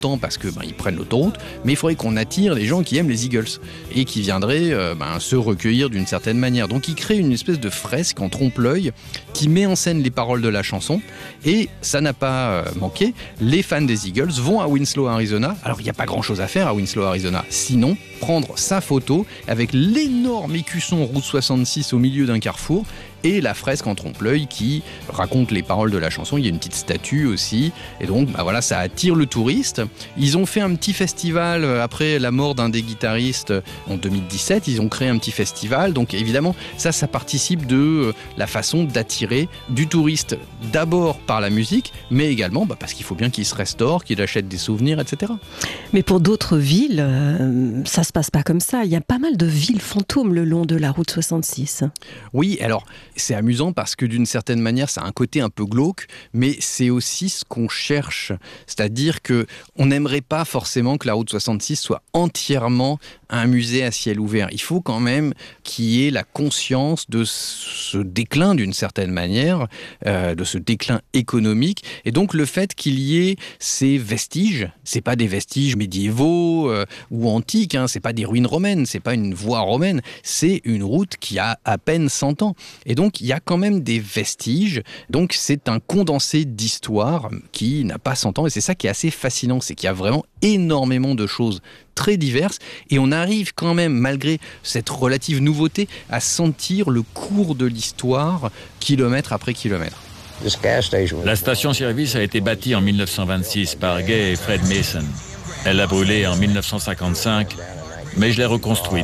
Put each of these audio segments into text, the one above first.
temps parce que ils prennent l'autoroute, mais il faudrait qu'on attire les gens qui aiment les Eagles et qui viendraient se recueillir d'une certaine manière. Donc il crée une espèce de fresque en trompe-l'œil qui met en scène les paroles de la chanson, et ça n'a pas manqué. Les fans des Eagles vont à Winslow, Arizona. Alors il n'y a pas grand-chose à faire à Winslow, Arizona, sinon prendre sa photo avec l'énorme écusson Route 66 au milieu d'un carrefour et la fresque en trompe-l'œil qui raconte les paroles de la chanson. Il y a une petite statue aussi, et donc ça attire le touriste. Ils ont fait un petit festival après la mort d'un des guitaristes en 2017. Ils ont créé un petit festival, donc évidemment ça participe de la façon d'attirer du touriste, d'abord par la musique, mais également parce qu'il faut bien qu'il se restaure, qu'il achète des souvenirs, etc. Mais pour d'autres villes, ça se passe pas comme ça. Il y a pas mal de villes fantômes le long de la route 66. Oui, alors c'est amusant parce que d'une certaine manière, ça a un côté un peu glauque, mais c'est aussi ce qu'on cherche. C'est-à-dire qu'on n'aimerait pas forcément que la route 66 soit entièrement un musée à ciel ouvert. Il faut quand même qu'il y ait la conscience de ce déclin d'une certaine manière, de ce déclin économique. Et donc le fait qu'il y ait ces vestiges, c'est pas des vestiges médiévaux ou antiques, c'est pas des ruines romaines, c'est pas une voie romaine, c'est une route qui a à peine 100 ans. Et donc il y a quand même des vestiges. Donc c'est un condensé d'histoire qui n'a pas 100 ans, et c'est ça qui est assez fascinant, c'est qu'il y a vraiment énormément de choses très diverses, et on arrive quand même, malgré cette relative nouveauté, à sentir le cours de l'histoire kilomètre après kilomètre. La station-service a été bâtie en 1926 par Gay et Fred Mason. Elle a brûlé en 1955, mais je l'ai reconstruite.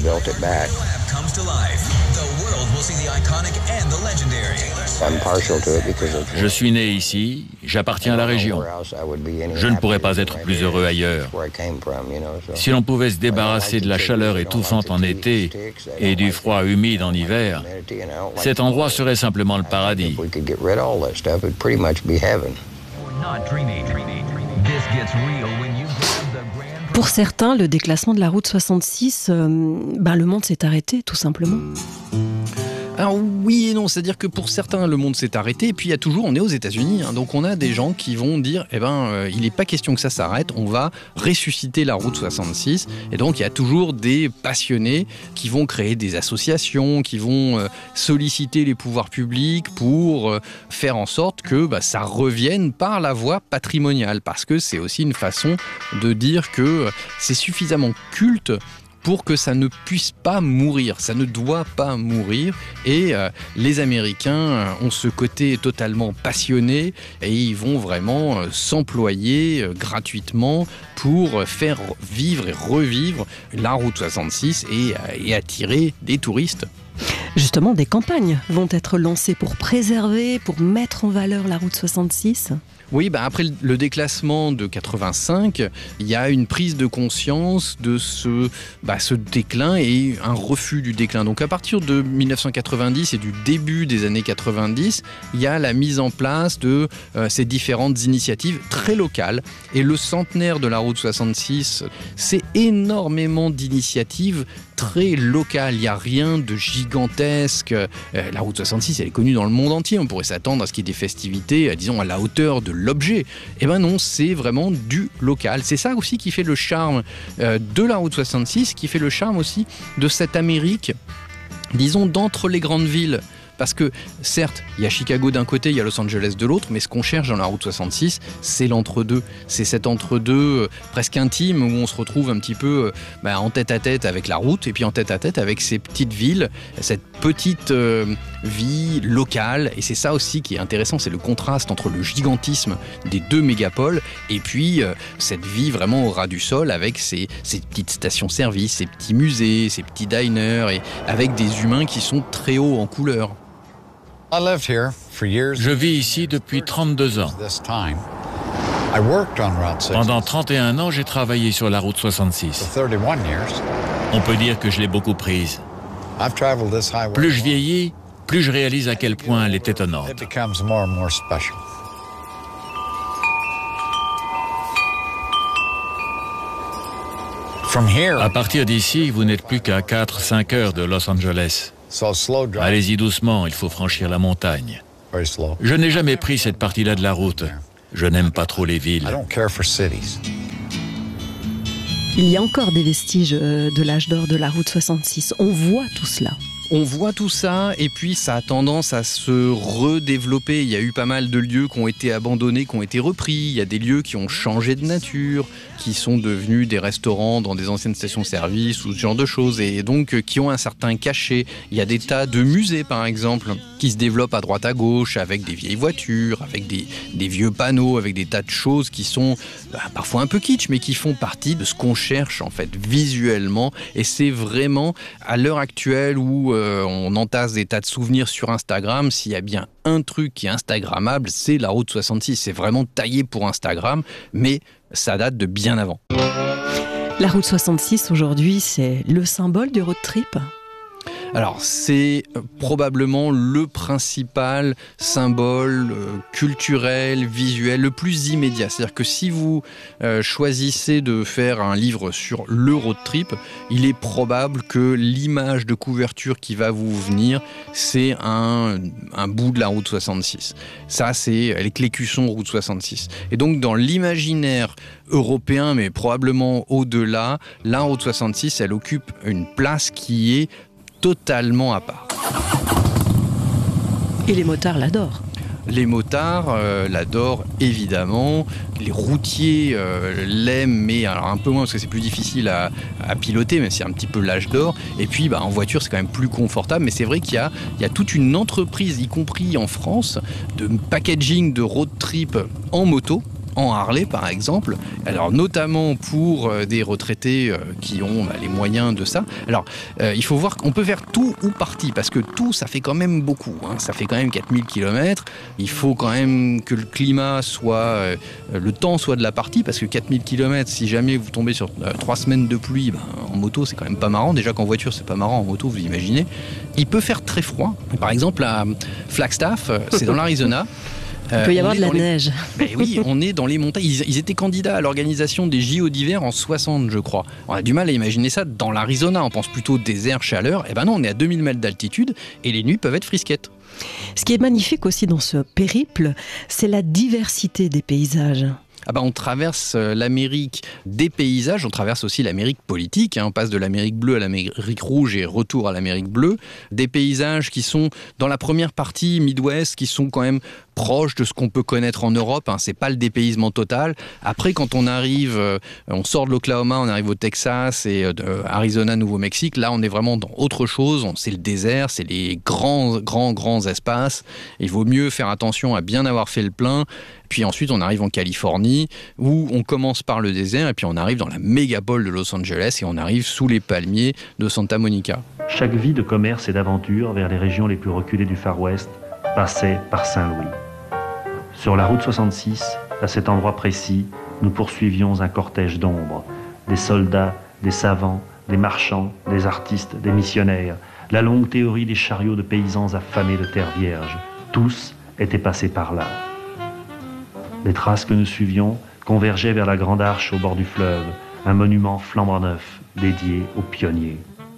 Je suis né ici, j'appartiens à la région. Je ne pourrais pas être plus heureux ailleurs. Si l'on pouvait se débarrasser de la chaleur étouffante en été et du froid humide en hiver, cet endroit serait simplement le paradis. Pour certains, le déclassement de la route 66, le monde s'est arrêté, tout simplement. Alors oui et non, c'est-à-dire que pour certains, le monde s'est arrêté, et puis il y a toujours, on est aux États-Unis, donc on a des gens qui vont dire, il n'est pas question que ça s'arrête, on va ressusciter la route 66, et donc il y a toujours des passionnés qui vont créer des associations, qui vont solliciter les pouvoirs publics pour faire en sorte que ça revienne par la voie patrimoniale, parce que c'est aussi une façon de dire que c'est suffisamment culte pour que ça ne puisse pas mourir, ça ne doit pas mourir. Et les Américains ont ce côté totalement passionné, et ils vont vraiment s'employer gratuitement pour faire vivre et revivre la route 66 et attirer des touristes. Justement, des campagnes vont être lancées pour préserver, pour mettre en valeur la route 66. Oui, après le déclassement de 85, il y a une prise de conscience de ce déclin et un refus du déclin. Donc à partir de 1990 et du début des années 90, il y a la mise en place de ces différentes initiatives très locales. Et le centenaire de la route 66, c'est énormément d'initiatives très locales. Il n'y a rien de gigantesque. La route 66, elle est connue dans le monde entier. On pourrait s'attendre à ce qu'il y ait des festivités, disons, à la hauteur de l'objet. Non, c'est vraiment du local. C'est ça aussi qui fait le charme de la route 66, qui fait le charme aussi de cette Amérique, disons, d'entre les grandes villes. Parce que, certes, il y a Chicago d'un côté, il y a Los Angeles de l'autre, mais ce qu'on cherche dans la route 66, c'est l'entre-deux. C'est cet entre-deux presque intime où on se retrouve un petit peu en tête-à-tête avec la route et puis en tête-à-tête avec ces petites villes, cette petite vie locale. Et c'est ça aussi qui est intéressant, c'est le contraste entre le gigantisme des deux mégapoles et puis cette vie vraiment au ras du sol avec ces petites stations-service, ces petits musées, ces petits diners, et avec des humains qui sont très hauts en couleur. Je vis ici depuis 32 ans. Pendant 31 ans, j'ai travaillé sur la route 66. On peut dire que je l'ai beaucoup prise. Plus je vieillis, plus je réalise à quel point elle est étonnante. À partir d'ici, vous n'êtes plus qu'à 4-5 heures de Los Angeles. Allez-y doucement, il faut franchir la montagne. Je n'ai jamais pris cette partie-là de la route. Je n'aime pas trop les villes. Il y a encore des vestiges de l'âge d'or de la route 66. On voit tout cela. On voit tout ça et puis ça a tendance à se redévelopper. Il y a eu pas mal de lieux qui ont été abandonnés, qui ont été repris. Il y a des lieux qui ont changé de nature, qui sont devenus des restaurants dans des anciennes stations-service ou ce genre de choses et donc qui ont un certain cachet. Il y a des tas de musées par exemple qui se développent à droite à gauche avec des vieilles voitures, avec des vieux panneaux, avec des tas de choses qui sont parfois un peu kitsch mais qui font partie de ce qu'on cherche en fait visuellement et c'est vraiment à l'heure actuelle où on entasse des tas de souvenirs sur Instagram. S'il y a bien un truc qui est instagrammable, c'est la route 66. C'est vraiment taillé pour Instagram, mais ça date de bien avant. La route 66, aujourd'hui, c'est le symbole du road trip ? Alors, c'est probablement le principal symbole culturel, visuel, le plus immédiat. C'est-à-dire que si vous choisissez de faire un livre sur le road trip, il est probable que l'image de couverture qui va vous venir, c'est un bout de la route 66. Ça, c'est les Clécussons route 66. Et donc, dans l'imaginaire européen, mais probablement au-delà, la route 66, elle occupe une place qui est totalement à part. Et les motards l'adorent. Les motards l'adorent évidemment, les routiers l'aiment, mais alors un peu moins parce que c'est plus difficile à piloter, mais c'est un petit peu l'âge d'or. Et puis en voiture c'est quand même plus confortable, mais c'est vrai qu'il y a toute une entreprise, y compris en France, de packaging de road trip en moto. En Harley par exemple, alors notamment pour des retraités qui ont les moyens de ça. Alors il faut voir qu'on peut faire tout ou partie, parce que tout ça fait quand même beaucoup, hein. Ça fait quand même 4000 km, il faut quand même que le climat soit, le temps soit de la partie, parce que 4000 km, si jamais vous tombez sur 3 semaines de pluie, en moto c'est quand même pas marrant, déjà qu'en voiture c'est pas marrant, en moto vous imaginez. Il peut faire très froid, par exemple à Flagstaff, c'est dans l'Arizona. Il peut y avoir de la neige. Mais oui, on est dans les montagnes. Ils étaient candidats à l'organisation des JO d'hiver en 60, je crois. On a du mal à imaginer ça dans l'Arizona. On pense plutôt désert, chaleur. Eh ben non, on est à 2000 mètres d'altitude et les nuits peuvent être frisquettes. Ce qui est magnifique aussi dans ce périple, c'est la diversité des paysages. On traverse l'Amérique des paysages, on traverse aussi l'Amérique politique, hein. On passe de l'Amérique bleue à l'Amérique rouge et retour à l'Amérique bleue. Des paysages qui sont, dans la première partie Midwest, qui sont quand même proches de ce qu'on peut connaître en Europe, hein. C'est pas le dépaysement total. Après, quand on arrive, on sort de l'Oklahoma, on arrive au Texas et Arizona, Nouveau-Mexique, là on est vraiment dans autre chose. C'est le désert, c'est les grands espaces. Il vaut mieux faire attention à bien avoir fait le plein. Puis ensuite, on arrive en Californie, où on commence par le désert, et puis on arrive dans la mégapole de Los Angeles, et on arrive sous les palmiers de Santa Monica. Chaque vie de commerce et d'aventure vers les régions les plus reculées du Far West passait par Saint-Louis. Sur la route 66, à cet endroit précis, nous poursuivions un cortège d'ombres. Des soldats, des savants, des marchands, des artistes, des missionnaires. La longue théorie des chariots de paysans affamés de terre vierge. Tous étaient passés par là. Les traces que nous suivions convergeaient vers la grande arche au bord du fleuve, un monument flambant neuf dédié aux pionniers.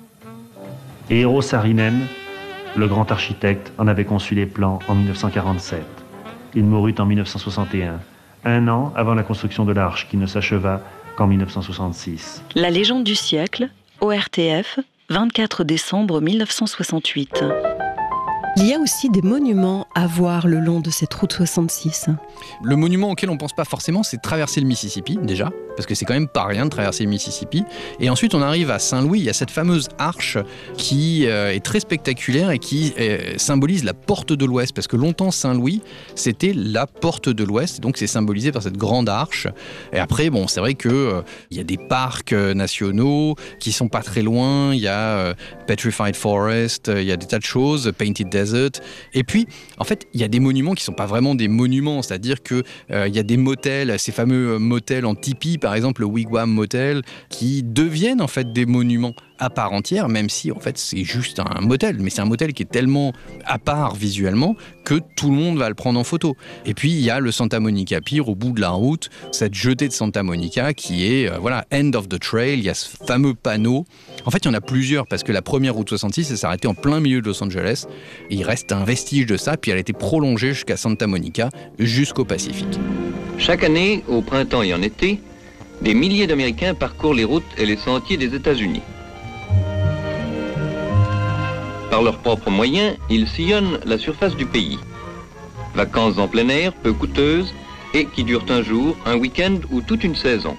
Eero Saarinen, le grand architecte, en avait conçu les plans en 1947. Il mourut en 1961, un an avant la construction de l'arche qui ne s'acheva qu'en 1966. La légende du siècle, ORTF, 24 décembre 1968. Il y a aussi des monuments à voir le long de cette route 66. Le monument auquel on ne pense pas forcément, c'est de traverser le Mississippi, déjà, parce que c'est quand même pas rien de traverser le Mississippi. Et ensuite, on arrive à Saint-Louis, il y a cette fameuse arche qui est très spectaculaire et qui symbolise la porte de l'Ouest, parce que longtemps, Saint-Louis, c'était la porte de l'Ouest, donc c'est symbolisé par cette grande arche. Et après, c'est vrai qu'il y a des parcs nationaux qui sont pas très loin, il y a Petrified Forest, il y a des tas de choses, Painted Desert. Et puis, en fait, il y a des monuments qui sont pas vraiment des monuments, c'est-à-dire que il y a des motels, ces fameux motels en tipi, par exemple le Wigwam Motel, qui deviennent en fait des monuments à part entière, même si en fait c'est juste un motel, mais c'est un motel qui est tellement à part visuellement que tout le monde va le prendre en photo. Et puis il y a le Santa Monica Pier au bout de la route, cette jetée de Santa Monica qui est end of the trail. Il y a ce fameux panneau. En fait, il y en a plusieurs parce que la première route 66 elle s'est arrêtée en plein milieu de Los Angeles. Et il reste un vestige de ça, puis elle a été prolongée jusqu'à Santa Monica, jusqu'au Pacifique. Chaque année, au printemps et en été, des milliers d'Américains parcourent les routes et les sentiers des États-Unis. Par leurs propres moyens, ils sillonnent la surface du pays. Vacances en plein air, peu coûteuses, et qui durent un jour, un week-end ou toute une saison.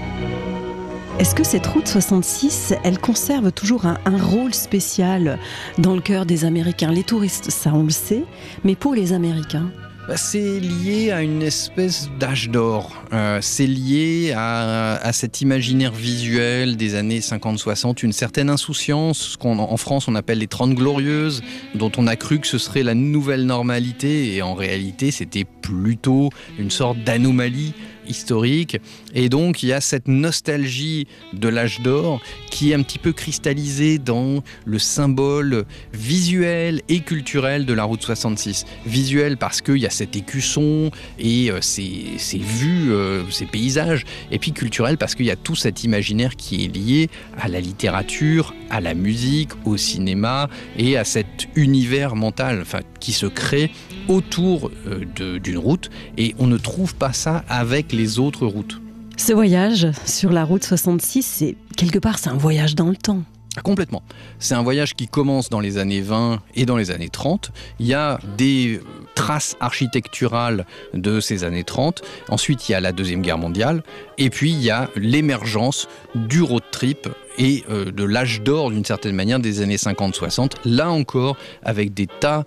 Est-ce que cette route 66, elle conserve toujours un rôle spécial dans le cœur des Américains? Les touristes, ça on le sait, mais pour les Américains? C'est lié à une espèce d'âge d'or. C'est lié à cet imaginaire visuel des années 50-60, une certaine insouciance, ce qu'en France on appelle les 30 glorieuses, dont on a cru que ce serait la nouvelle normalité, et en réalité c'était plutôt une sorte d'anomalie historique. Et donc il y a cette nostalgie de l'âge d'or qui est un petit peu cristallisée dans le symbole visuel et culturel de la route 66. Visuel parce qu'il y a cet écusson et ces vues, ces paysages, et puis culturel parce qu'il y a tout cet imaginaire qui est lié à la littérature, à la musique, au cinéma et à cet univers mental qui se crée autour d'une route, et on ne trouve pas ça avec les autres routes. Ce voyage sur la route 66, c'est un voyage dans le temps. Complètement. C'est un voyage qui commence dans les années 20 et dans les années 30. Il y a des traces architecturales de ces années 30. Ensuite, il y a la Deuxième Guerre mondiale. Et puis, il y a l'émergence du road trip et de l'âge d'or, d'une certaine manière, des années 50-60. Là encore, avec des tas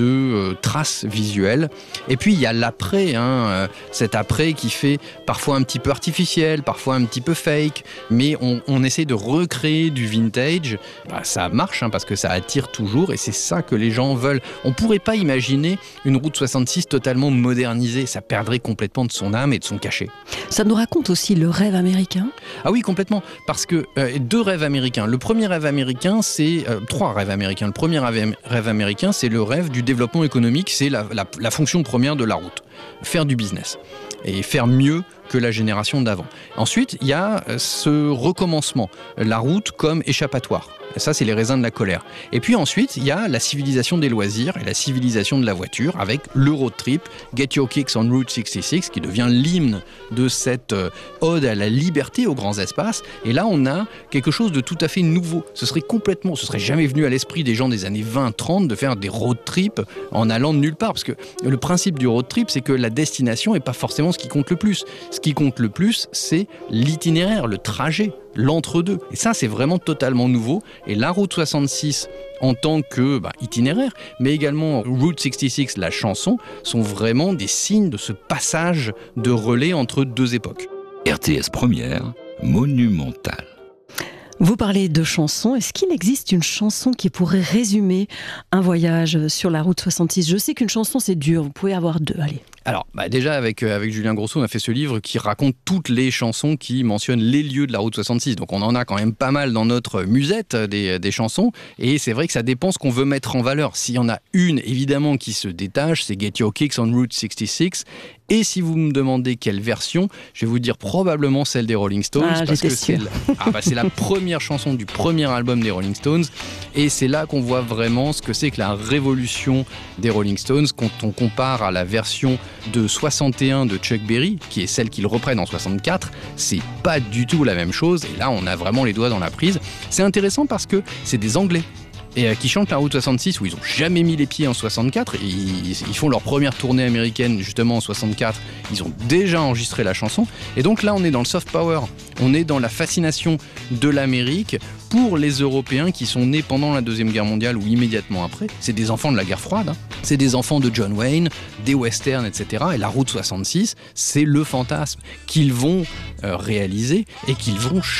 de traces visuelles. Et puis, il y a l'après, cet après qui fait parfois un petit peu artificiel, parfois un petit peu fake. Mais on essaie de recréer du vintage. Ça marche, parce que ça attire toujours. Et c'est ça que les gens veulent. On ne pourrait pas imaginer une route 66 totalement modernisée. Ça perdrait complètement de son âme et de son cachet. Ça nous raconte aussi le rêve américain? Ah oui, complètement. Parce que deux rêves américains. Le premier rêve américain, c'est... trois rêves américains. Le premier rêve américain, c'est le rêve du développement économique. C'est la fonction première de la route. Faire du business. Et faire mieux que la génération d'avant. Ensuite, il y a ce recommencement. La route comme échappatoire. Ça, c'est les raisins de la colère. Et puis ensuite, il y a la civilisation des loisirs et la civilisation de la voiture avec le road trip, Get Your Kicks on Route 66, qui devient l'hymne de cette ode à la liberté aux grands espaces. Et là, on a quelque chose de tout à fait nouveau. Ce serait jamais venu à l'esprit des gens des années 20-30 de faire des road trips en allant de nulle part. Parce que le principe du road trip, c'est que la destination n'est pas forcément ce qui compte le plus. Ce qui compte le plus, c'est l'itinéraire, le trajet, l'entre-deux. Et ça, c'est vraiment totalement nouveau. Et la route 66, en tant que itinéraire, mais également Route 66, la chanson, sont vraiment des signes de ce passage de relais entre deux époques. RTS Première, monumentale. Vous parlez de chansons. Est-ce qu'il existe une chanson qui pourrait résumer un voyage sur la route 66? Je sais qu'une chanson, c'est dur. Vous pouvez avoir deux. Allez. Alors, déjà avec Julien Grosso, on a fait ce livre qui raconte toutes les chansons qui mentionnent les lieux de la route 66. Donc on en a quand même pas mal dans notre musette des chansons. Et c'est vrai que ça dépend ce qu'on veut mettre en valeur. S'il y en a une, évidemment, qui se détache, c'est Get Your Kicks on Route 66. Et si vous me demandez quelle version, je vais vous dire probablement celle des Rolling Stones. Parce que c'est la première chanson du premier album des Rolling Stones. Et c'est là qu'on voit vraiment ce que c'est que la révolution des Rolling Stones quand on compare à la version de 61 de Chuck Berry, qui est celle qu'ils reprennent en 64. C'est pas du tout la même chose. Et là, on a vraiment les doigts dans la prise. C'est intéressant parce que c'est des Anglais. Et qui chantent la route 66 où ils n'ont jamais mis les pieds en 64. Ils font leur première tournée américaine justement en 64. Ils ont déjà enregistré la chanson. Et donc là, on est dans le soft power. On est dans la fascination de l'Amérique pour les Européens qui sont nés pendant la Deuxième Guerre mondiale ou immédiatement après. C'est des enfants de la guerre froide. C'est des enfants de John Wayne, des westerns, etc. Et la route 66, c'est le fantasme qu'ils vont réaliser et qu'ils vont